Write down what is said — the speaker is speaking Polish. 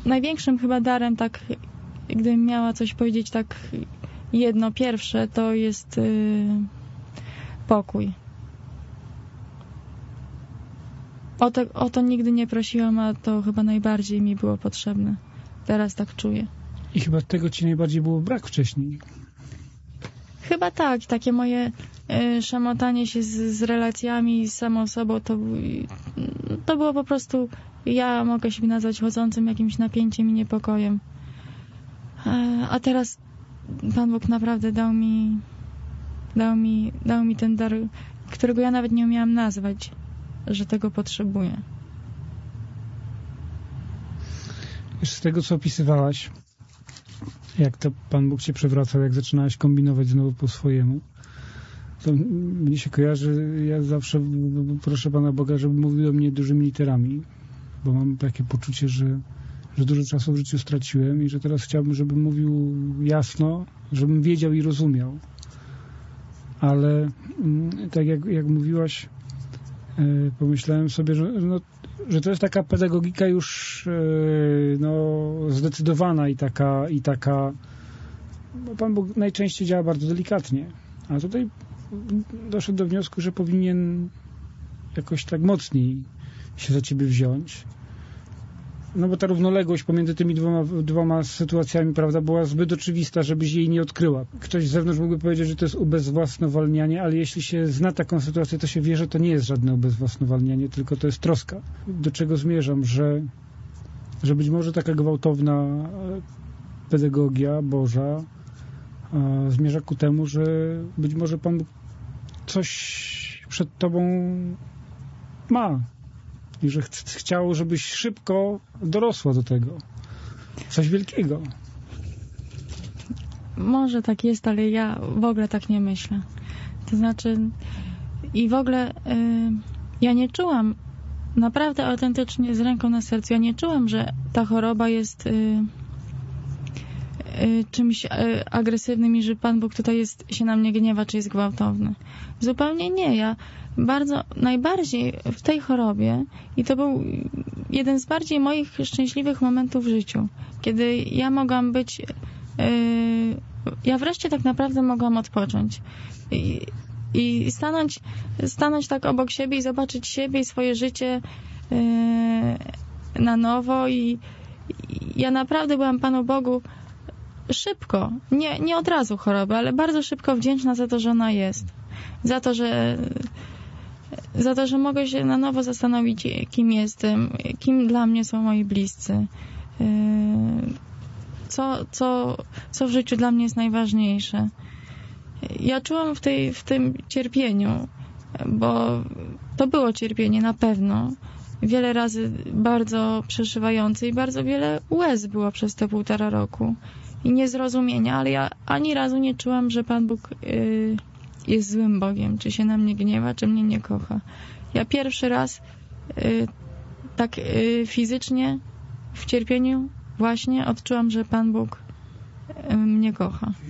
największym chyba darem, tak gdybym miała coś powiedzieć tak jedno pierwsze, to jest pokój. O to nigdy nie prosiłam, a to chyba najbardziej mi było potrzebne. Teraz tak czuję. I chyba tego ci najbardziej było brak wcześniej. Chyba tak. Takie moje szamotanie się z relacjami, z samą sobą, to było po prostu, ja mogę się nazwać chodzącym jakimś napięciem i niepokojem. A teraz Pan Bóg naprawdę dał mi ten dar, którego ja nawet nie umiałam nazwać, że tego potrzebuję. Z tego, co opisywałaś, jak to Pan Bóg cię przewracał, jak zaczynałaś kombinować znowu po swojemu, to mnie się kojarzy, ja zawsze proszę Pana Boga, żeby mówił do mnie dużymi literami, bo mam takie poczucie, że dużo czasu w życiu straciłem i że teraz chciałbym, żeby mówił jasno, żebym wiedział i rozumiał. Ale tak jak mówiłaś, pomyślałem sobie, że to jest taka pedagogika już zdecydowana i taka bo Pan Bóg najczęściej działa bardzo delikatnie, a tutaj doszedł do wniosku, że powinien jakoś tak mocniej się za ciebie wziąć. No bo ta równoległość pomiędzy tymi dwoma sytuacjami, prawda, była zbyt oczywista, żebyś jej nie odkryła. Ktoś z zewnątrz mógłby powiedzieć, że to jest ubezwłasnowalnianie, ale jeśli się zna taką sytuację, to się wie, że to nie jest żadne ubezwłasnowalnianie, tylko to jest troska. Do czego zmierzam, że być może taka gwałtowna pedagogia Boża zmierza ku temu, że być może Pan coś przed tobą ma. I że chciał, żebyś szybko dorosła do tego. Coś wielkiego. Może tak jest, ale ja w ogóle tak nie myślę. To znaczy i w ogóle ja nie czułam naprawdę autentycznie z ręką na sercu, ja nie czułam, że ta choroba jest czymś agresywnym i że Pan Bóg tutaj się na mnie gniewa, czy jest gwałtowny. Zupełnie nie. Ja najbardziej w tej chorobie, i to był jeden z bardziej moich szczęśliwych momentów w życiu, kiedy ja mogłam być, ja wreszcie tak naprawdę mogłam odpocząć i stanąć tak obok siebie i zobaczyć siebie i swoje życie na nowo i ja naprawdę byłam Panu Bogu szybko, nie od razu choroby, ale bardzo szybko wdzięczna za to, że ona jest. Za to, że mogę się na nowo zastanowić, kim jestem, kim dla mnie są moi bliscy, co w życiu dla mnie jest najważniejsze. Ja czułam w tym cierpieniu, bo to było cierpienie na pewno, wiele razy bardzo przeszywające i bardzo wiele łez było przez te 1,5 roku i niezrozumienia, ale ja ani razu nie czułam, że Pan Bóg jest złym Bogiem, czy się na mnie gniewa, czy mnie nie kocha. Ja pierwszy raz tak fizycznie w cierpieniu właśnie odczułam, że Pan Bóg mnie kocha.